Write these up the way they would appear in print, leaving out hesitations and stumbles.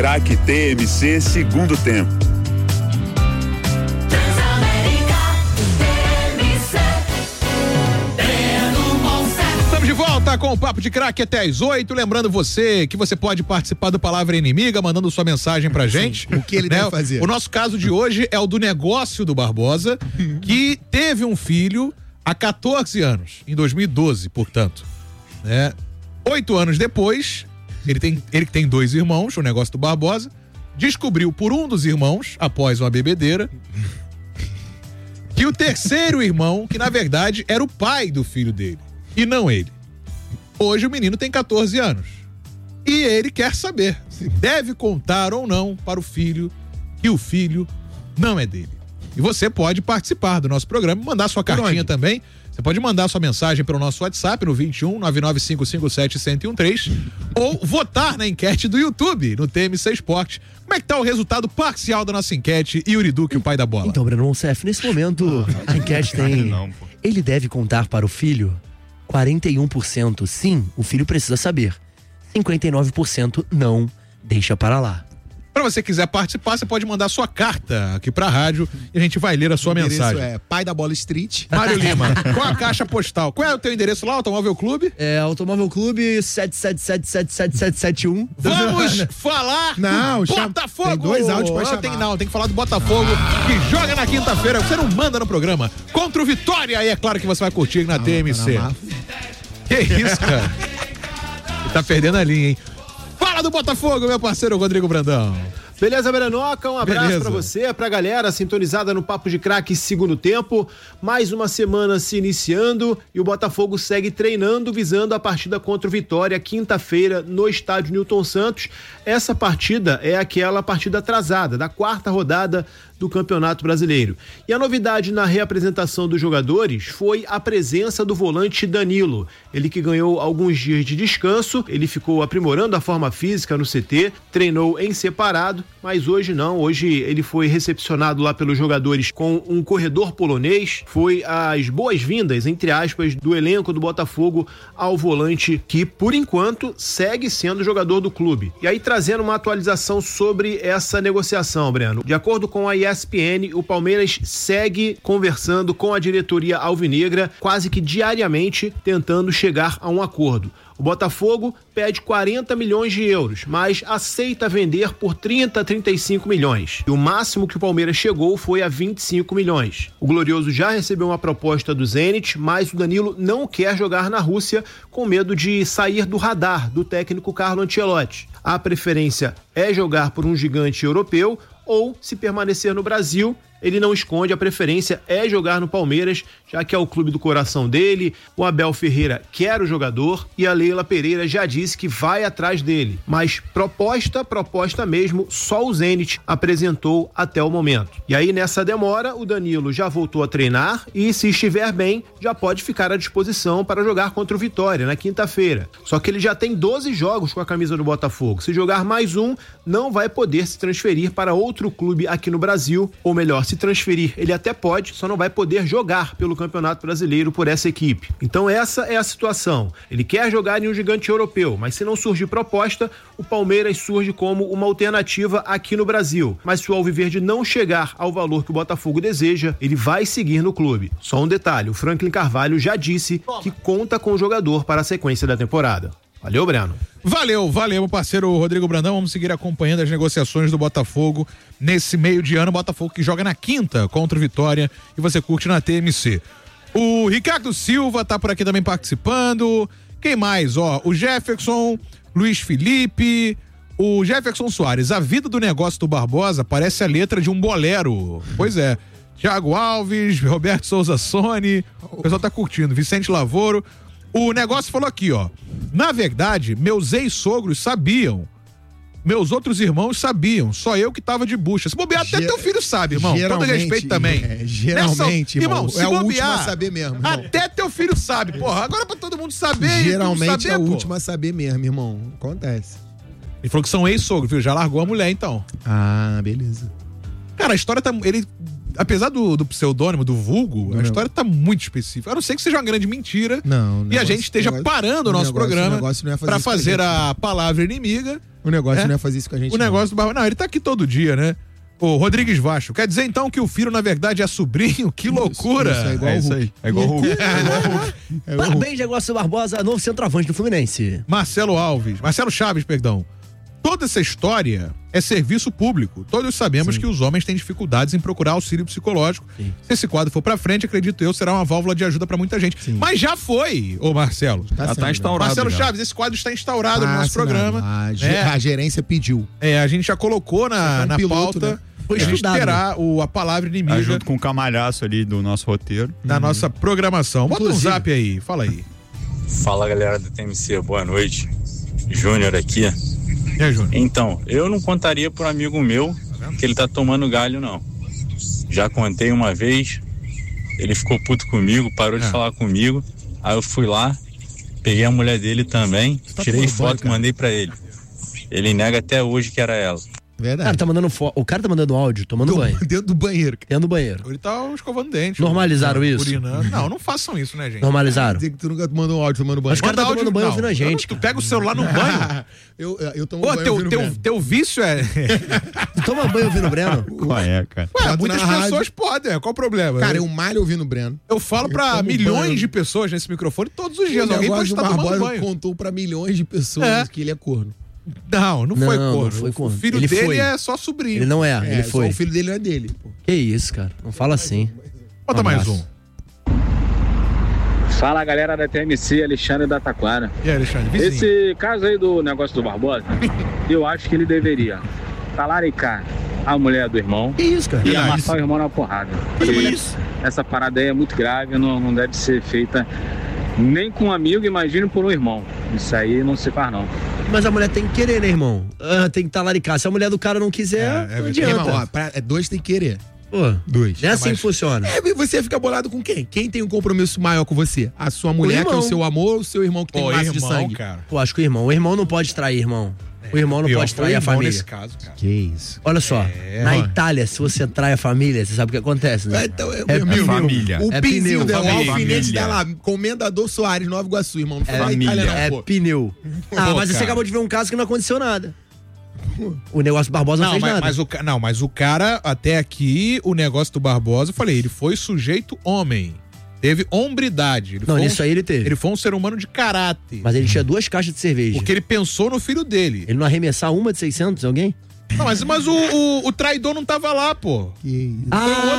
Craque TMC, segundo tempo. Estamos de volta com o Papo de Craque até às 8. Lembrando você que você pode participar do Palavra Inimiga, mandando sua mensagem pra gente. Sim, o que ele deve fazer? O nosso caso de hoje é o do negócio do Barbosa, que teve um filho há 14 anos, em 2012, portanto. 8 anos depois, ele que tem 2 irmãos, o negócio do Barbosa, descobriu por um dos irmãos, após uma bebedeira, que o terceiro irmão, que na verdade era o pai do filho dele, e não ele. Hoje o menino tem 14 anos. E ele quer saber se deve contar ou não para o filho que o filho não é dele. E você pode participar do nosso programa e mandar sua cartinha também. Você pode mandar sua mensagem pelo nosso WhatsApp no 21 99557-1013 ou votar na enquete do YouTube, no TMC Esporte. Como é que tá o resultado parcial da nossa enquete, Yuri Duque, o pai da bola? Então, Breno Monsef, nesse momento a enquete tem... Ele deve contar para o filho? 41% sim, o filho precisa saber. 59% não, deixa para lá. Pra você quiser participar, você pode mandar sua carta aqui pra rádio e a gente vai ler a sua mensagem. Isso é Pai da Bola Street. Mário Lima, qual a caixa postal? Qual é o teu endereço lá, Automóvel Clube? É Automóvel Clube 7777771. Vamos falar do Botafogo! Tem 2 áudios pra chamar. Tem que falar do Botafogo, que joga na quinta-feira. Você não manda no programa. Contra o Vitória, e é claro que você vai curtir na TMC. Que isso, cara? Ele tá perdendo a linha, hein? Fala do Botafogo, meu parceiro Rodrigo Brandão. Beleza, Brenoca? Um abraço pra você, pra galera sintonizada no Papo de Craque segundo tempo. Mais uma semana se iniciando e o Botafogo segue treinando visando a partida contra o Vitória, quinta-feira, no estádio Newton Santos. Essa partida é aquela partida atrasada, da 4ª rodada do Campeonato Brasileiro. E a novidade na reapresentação dos jogadores foi a presença do volante Danilo. Ele que ganhou alguns dias de descanso, ele ficou aprimorando a forma física no CT, treinou em separado, mas hoje não, hoje ele foi recepcionado lá pelos jogadores com um corredor polonês, foi as boas-vindas, entre aspas, do elenco do Botafogo ao volante que, por enquanto, segue sendo jogador do clube. E aí, trazendo uma atualização sobre essa negociação, Breno. De acordo com a ESPN, o Palmeiras segue conversando com a diretoria alvinegra quase que diariamente, tentando chegar a um acordo. O Botafogo pede 40 milhões de euros, mas aceita vender por 30 a 35 milhões. E o máximo que o Palmeiras chegou foi a 25 milhões. O Glorioso já recebeu uma proposta do Zenit, mas o Danilo não quer jogar na Rússia com medo de sair do radar do técnico Carlo Ancelotti. A preferência é jogar por um gigante europeu ou, se permanecer no Brasil, ele não esconde, a preferência é jogar no Palmeiras, já que é o clube do coração dele. O Abel Ferreira quer o jogador e a Leila Pereira já disse que vai atrás dele. Mas proposta mesmo, só o Zenit apresentou até o momento. E aí, nessa demora, o Danilo já voltou a treinar e, se estiver bem, já pode ficar à disposição para jogar contra o Vitória na quinta-feira. Só que ele já tem 12 jogos com a camisa do Botafogo. Se jogar mais um, não vai poder se transferir para outro clube aqui no Brasil, ou melhor, se transferir, ele até pode, só não vai poder jogar pelo Campeonato Brasileiro por essa equipe. Então essa é a situação. Ele quer jogar em um gigante europeu, mas se não surgir proposta, o Palmeiras surge como uma alternativa aqui no Brasil. Mas se o Alviverde não chegar ao valor que o Botafogo deseja, ele vai seguir no clube. Só um detalhe, o Franklin Carvalho já disse que conta com o jogador para a sequência da temporada. Valeu, Breno. Valeu, meu parceiro Rodrigo Brandão. Vamos seguir acompanhando as negociações do Botafogo nesse meio de ano. Botafogo que joga na quinta contra o Vitória e você curte na TMC. O Ricardo Silva tá por aqui também participando. Quem mais? O Jefferson, Luiz Felipe, o Jefferson Soares. A vida do negócio do Barbosa parece a letra de um bolero. Pois é. Thiago Alves, Roberto Souza Sone. O pessoal tá curtindo. Vicente Lavoro. O negócio falou aqui, na verdade, meus ex-sogros sabiam, meus outros irmãos sabiam, só eu que tava de bucha. Se bobear, até teu filho sabe, irmão, todo respeito também. Geralmente, irmão, se é o bobear, último a saber mesmo, irmão. Até teu filho sabe, porra, agora pra todo mundo saber. Geralmente saber, é o último a saber mesmo, irmão, acontece. Ele falou que são ex-sogros, viu, já largou a mulher, então. Ah, beleza. Cara, a história tá, ele apesar do pseudônimo, do vulgo, a história tá muito específica. A não ser que seja uma grande mentira. Não, e a gente esteja parando o nosso programa pra fazer a palavra inimiga. O negócio não é fazer isso com a gente. O negócio do Barbosa. Não, ele tá aqui todo dia, né? Ô, Rodrigues Vasco, quer dizer então que o filho, na verdade, é sobrinho? Que loucura! Isso é igual o Hulk. É igual o Hulk. Parabéns, Negócio Barbosa, novo centroavante do Fluminense. Marcelo Chaves, perdão. Toda essa história é serviço público. Todos sabemos que os homens têm dificuldades em procurar auxílio psicológico. Sim. Se esse quadro for pra frente, acredito eu, será uma válvula de ajuda pra muita gente. Sim. Mas já foi, ô Marcelo. Já tá instaurado. Marcelo Chaves, esse quadro está instaurado no nosso programa. A gerência pediu. A gente já colocou na piloto, pauta. Né? Foi a gente terá a palavra inimiga. Junto com o camalhaço ali do nosso roteiro. Da nossa programação. Bota um zap aí, fala aí. Fala, galera da TMC, boa noite. Júnior aqui. Então, eu não contaria por um amigo meu que ele tá tomando galho, não. Já contei uma vez, ele ficou puto comigo, parou de falar comigo, aí eu fui lá, peguei a mulher dele também, tirei foto e mandei pra ele. Ele nega até hoje que era ela. Verdade. O cara tá mandando áudio, tomando banho. Dentro do banheiro. Dentro do banheiro. Ele tá escovando dente. Normalizaram isso? Urinando. Não façam isso, né, gente? Normalizaram. Dizer que tu nunca mandou um áudio tomando banho. Mas o cara tá tomando banho ouvindo a gente. Tu pega o celular no banho. Eu tomo banho teu vício é... Tu toma banho ouvindo o Breno? Qual é, cara? Ué, muitas pessoas podem. Qual o problema? Cara, eu malho ouvindo o Breno. Eu falo pra milhões de pessoas nesse microfone todos os dias. Alguém pode estar tomando banho. Contou pra milhões de pessoas que ele é corno. Não foi corno. Não foi corno. O filho dele é só sobrinho. Ele não é, ele foi. O filho dele não é dele. Pô. Que isso, cara. Não fala assim. Bota mais um. Fala, galera da TMC, Alexandre da Taquara. E aí, Alexandre? Vizinho. Esse caso aí do negócio do Barbosa, eu acho que ele deveria talaricar a mulher do irmão. Que isso, cara? E amassar o irmão na porrada. Que isso? Essa parada aí é muito grave, não deve ser feita nem com um amigo, imagine por um irmão. Isso aí não se faz, não. Mas a mulher tem que querer, né, irmão? Tem que talaricar. Se a mulher do cara não quiser, não adianta. Irmão, dois tem que querer. Pô, dois. Não é assim que funciona. Você fica bolado com quem? Quem tem um compromisso maior com você? A sua mulher, que é o seu amor, ou o seu irmão que tem um laço de sangue? Cara. Pô, acho que o irmão não pode trair, irmão. O irmão não pode trair a família. Nesse caso, cara. Que isso. Olha só, na Itália, se você trai a família, você sabe o que acontece, né? Então, família. O pinzinho dela, o alfinete família. dela, Comendador Soares, Nova Iguaçu, irmão. Não foi na família. Itália, não, É pô. pneu. Mas você cara. acabou de ver um caso que não aconteceu nada. O negócio do Barbosa não fez nada. Mas o cara, até aqui, o negócio do Barbosa, eu falei, ele foi sujeito homem. Teve hombridade. Isso aí ele teve. Ele foi um ser humano de caráter. Mas ele tinha 2 caixas de cerveja. Porque ele pensou no filho dele. Ele não arremessar uma de 600, alguém? Não, mas o traidor não tava lá, pô. Que isso.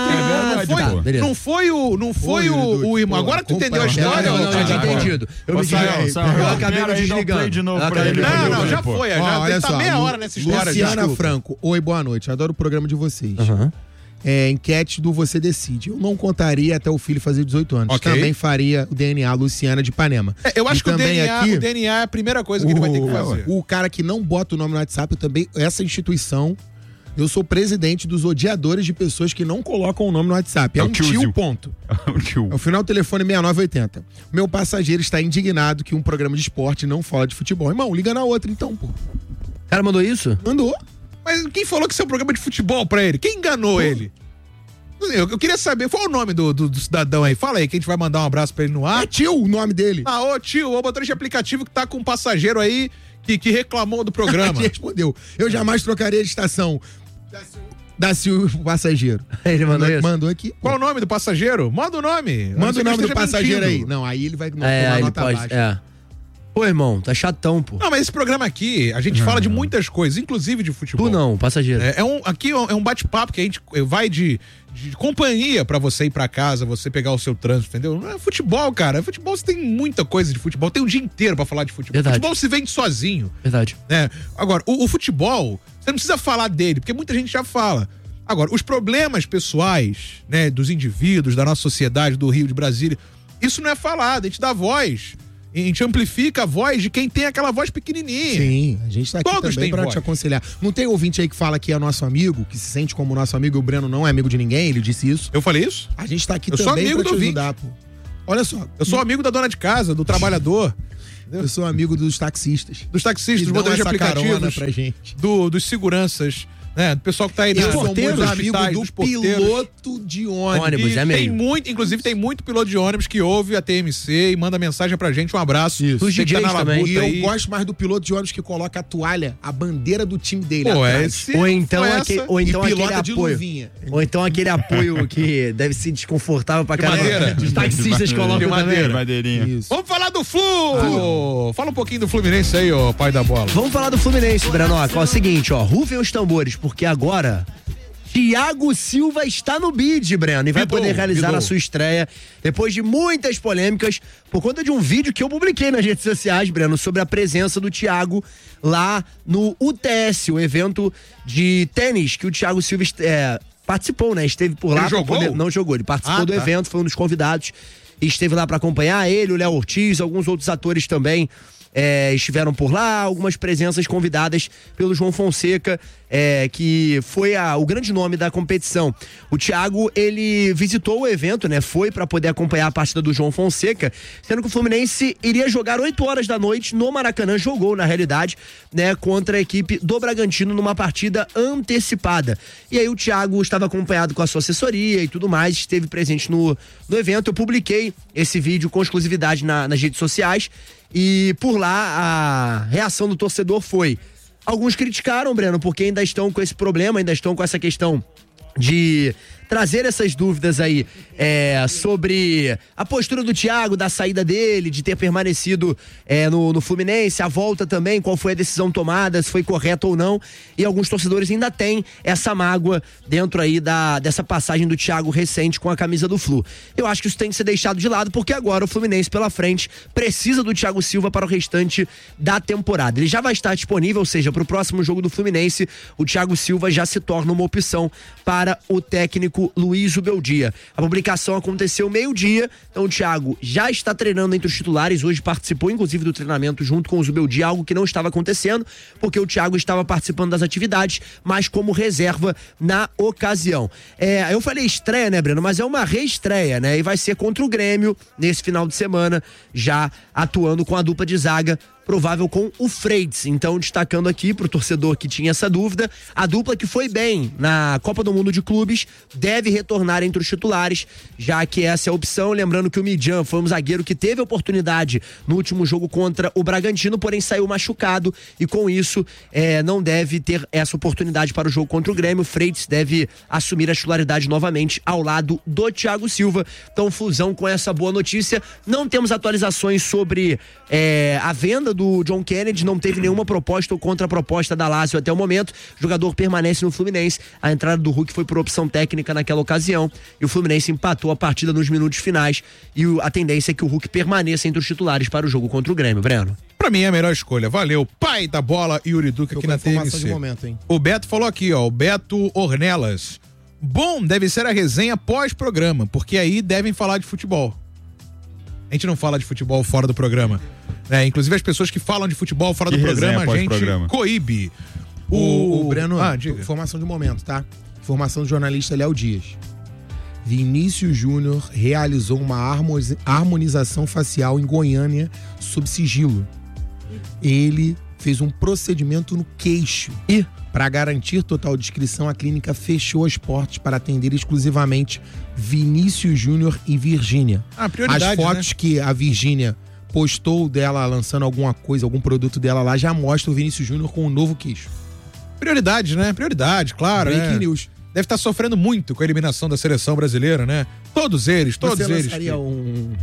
Não foi o irmão. Agora tu entendeu a história? Não, já tinha entendido. Eu acabei me desligando. Não, já foi. Já tá meia hora nessa história. Luciana Franco, oi, boa noite. Adoro o programa de vocês. Enquete do Você Decide. Eu não contaria até o filho fazer 18 anos. Okay. Também faria o DNA Luciana de Ipanema. Eu acho que o DNA é a primeira coisa que ele vai ter que fazer. O cara que não bota o nome no WhatsApp, essa instituição, eu sou presidente dos odiadores de pessoas que não colocam o nome no WhatsApp. É um tio, ponto. É o final do telefone 6980. Meu passageiro está indignado que um programa de esporte não fala de futebol. Irmão, liga na outra então, pô. O cara mandou isso? Mandou. Mas quem falou que isso é um programa de futebol pra ele? Quem enganou ele? Eu queria saber, qual é o nome do cidadão aí? Fala aí, que a gente vai mandar um abraço pra ele no ar. É tio o nome dele. Ô tio, o motorista de aplicativo que tá com um passageiro aí que reclamou do programa. Ele respondeu, eu jamais trocaria de estação. Dá-se o passageiro. Ele mandou isso? Mandou aqui. Qual o nome do passageiro? Manda o nome. Manda o nome do passageiro aí. Não, aí ele vai tomar nota baixa. Pô, irmão, tá chatão, pô. Não, mas esse programa aqui, a gente fala de muitas coisas, inclusive de futebol. Tu não, passageiro. Aqui é um bate-papo que a gente vai de companhia pra você ir pra casa, você pegar o seu trânsito, entendeu? Não é futebol, cara. Futebol, você tem muita coisa de futebol. Tem o dia inteiro pra falar de futebol. Verdade. Futebol se vende sozinho. Verdade. Né? Agora, o futebol, você não precisa falar dele, porque muita gente já fala. Agora, os problemas pessoais, né, dos indivíduos, da nossa sociedade, do Rio, de Brasília, isso não é falado, a gente dá voz. A gente amplifica a voz de quem tem aquela voz pequenininha. Sim, a gente tá aqui Todos também pra te aconselhar. Não tem ouvinte aí que fala que é nosso amigo, que se sente como nosso amigo, e o Breno não é amigo de ninguém, ele disse isso. Eu falei isso? A gente tá aqui eu também sou amigo pra te ajudar, pô. Olha só. Eu sou amigo da dona de casa, do trabalhador. Eu sou amigo dos taxistas. Dos taxistas, dos motoristas de aplicativos. Pra gente. Dos seguranças né? Do pessoal que tá aí Eu sou porteiros, muito amigo hospitais, do dos porteiros. piloto de ônibus. Ônibus, é Tem mesmo. muito, inclusive tem muito piloto de ônibus que ouve a TMC e manda mensagem pra gente, um abraço. Isso. Os Você que tá DJs na também. labuta E eu aí. gosto mais do piloto de ônibus que coloca a toalha, a bandeira do time dele Pô, atrás. esse Ou então, foi aquele, essa. ou então E aquele pilota de apoio. luvinha. Ou então aquele apoio que deve ser desconfortável pra caramba. madeira. Os taxistas colocam De também. madeira. Madeirinha. Isso. Vamos falar do Flu! Fala um pouquinho do Fluminense aí, ó, pai da bola. Vamos falar do Fluminense, Branoca. Ó, é o seguinte, ó, rufem os tambores, porque agora Thiago Silva está no bid, Breno, e vai Bidou, poder realizar bidou. a sua estreia depois de muitas polêmicas por conta de um vídeo que eu publiquei nas redes sociais, Breno, sobre a presença do Thiago lá no UTS, o evento de tênis que o Thiago Silva participou, né? Esteve por lá. Ele jogou? Não jogou, ele participou do evento, foi um dos convidados e esteve lá para acompanhar ele, o Léo Ortiz, alguns outros atores também. Estiveram por lá, algumas presenças convidadas pelo João Fonseca, que foi o grande nome da competição. O Thiago, ele visitou o evento, né? Foi para poder acompanhar a partida do João Fonseca, sendo que o Fluminense iria jogar 8 horas da noite no Maracanã, jogou na realidade, né? Contra a equipe do Bragantino numa partida antecipada. E aí o Thiago estava acompanhado com a sua assessoria e tudo mais, esteve presente no evento. Eu publiquei esse vídeo com exclusividade nas redes sociais. E por lá a reação do torcedor foi: alguns criticaram, Breno, porque ainda estão com esse problema, ainda estão com essa questão de trazer essas dúvidas aí sobre a postura do Thiago, da saída dele, de ter permanecido no Fluminense, a volta também, qual foi a decisão tomada, se foi correta ou não. E alguns torcedores ainda têm essa mágoa dentro aí dessa passagem do Thiago recente com a camisa do Flu. Eu acho que isso tem que ser deixado de lado, porque agora o Fluminense pela frente precisa do Thiago Silva para o restante da temporada. Ele já vai estar disponível, ou seja, para o próximo jogo do Fluminense, o Thiago Silva já se torna uma opção para o técnico Luiz Ubeldia. A publicação aconteceu meio-dia, então o Thiago já está treinando entre os titulares, hoje participou inclusive do treinamento junto com o Ubeldia, algo que não estava acontecendo, porque o Thiago estava participando das atividades, mas como reserva na ocasião. Eu falei estreia, né, Breno? Mas é uma reestreia, né? E vai ser contra o Grêmio nesse final de semana, já atuando com a dupla de zaga, provável com o Freitas. Então, destacando aqui pro torcedor que tinha essa dúvida, a dupla que foi bem na Copa do Mundo de Clubes deve retornar entre os titulares, já que essa é a opção. Lembrando que o Midjan foi um zagueiro que teve oportunidade no último jogo contra o Bragantino, porém saiu machucado e com isso não deve ter essa oportunidade para o jogo contra o Grêmio. O Freitas deve assumir a titularidade novamente ao lado do Thiago Silva. Então, fusão com essa boa notícia. Não temos atualizações sobre a venda do John Kennedy, não teve nenhuma proposta ou contraproposta da Lazio até o momento. O jogador permanece no Fluminense. A entrada do Hulk foi por opção técnica naquela ocasião e o Fluminense empatou a partida nos minutos finais e a tendência é que o Hulk permaneça entre os titulares para o jogo contra o Grêmio, Breno. Pra mim é a melhor escolha. Valeu. Pai da bola, Yuri Duque aqui na TMC. De momento, hein? O Beto falou aqui, ó, o Beto Ornelas. Bom, deve ser a resenha pós-programa, porque aí devem falar de futebol. A gente não fala de futebol fora do programa. Inclusive as pessoas que falam de futebol fora do programa, a gente coíbe. O Breno, diga. informação de momento, tá? Informação do jornalista Léo Dias. Vinícius Júnior realizou uma harmonização facial em Goiânia sob sigilo. Ele fez um procedimento no queixo. E para garantir total descrição, a clínica fechou as portas para atender exclusivamente Vinícius Júnior e Virgínia. Prioridade, as fotos, né, que a Virgínia postou dela lançando alguma coisa, algum produto dela lá, já mostra o Vinícius Júnior com um novo queixo. Prioridade, né? Prioridade, claro. Breaking news. Deve estar sofrendo muito com a eliminação da seleção brasileira, né? Todos eles. Você lançaria alguns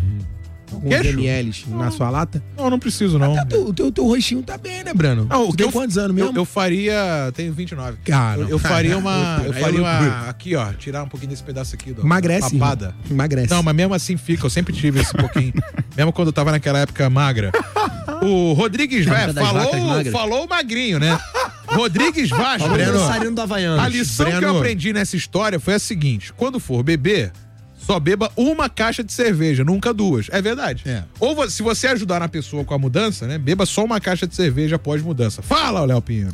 MLs na sua lata? Não preciso, não. Até o teu rostinho tá bem, né, Breno? Não, tem quantos anos mesmo? Eu faria... Tenho 29. Cara, eu faria uma... Eu faria uma... loucura. Aqui, ó. Tirar um pouquinho desse pedaço aqui. Emagrece. Papada. Emagrece. Não, mas mesmo assim fica. Eu sempre tive esse pouquinho. Mesmo quando eu tava naquela época magra. O Rodrigues falou magrinho, né? Rodrigues Vaz, Breno, do Havaianas. A lição que eu aprendi nessa história foi a seguinte: quando for beber, só beba uma caixa de cerveja, nunca duas. É verdade. Ou se você ajudar na pessoa com a mudança, né? Beba só uma caixa de cerveja após mudança. Fala, Léo Pinheiro.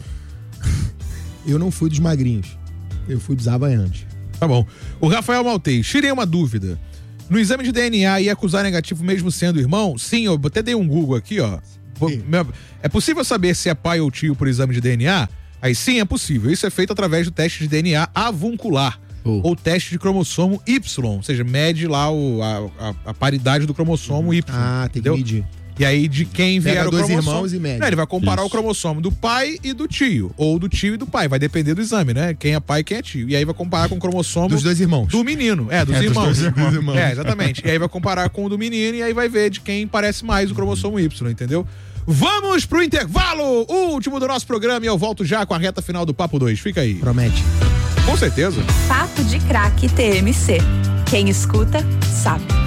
Eu não fui dos magrinhos. Eu fui dos havaianos. Tá bom. O Rafael Maltês, tirei uma dúvida. No exame de DNA ia acusar negativo mesmo sendo irmão? Sim, eu até dei um Google aqui, ó. É possível saber se é pai ou tio por exame de DNA? Aí sim, é possível. Isso é feito através do teste de DNA avuncular. Ou teste de cromossomo Y, ou seja, mede lá a paridade do cromossomo Y. Tem que medir. E aí, de quem vier o cromossomo... irmãos e mede. Ele vai comparar o cromossomo do pai e do tio. Ou do tio e do pai. Vai depender do exame, né? Quem é pai e quem é tio. E aí vai comparar com o cromossomo... Dos dois irmãos. Do menino. Dos irmãos. Dos dois irmãos. Exatamente. E aí vai comparar com o do menino e aí vai ver de quem parece mais o cromossomo Y, entendeu? Vamos pro intervalo! O último do nosso programa e eu volto já com a reta final do Papo 2. Fica aí. Promete. Com certeza. Papo de Craque TMC. Quem escuta, sabe.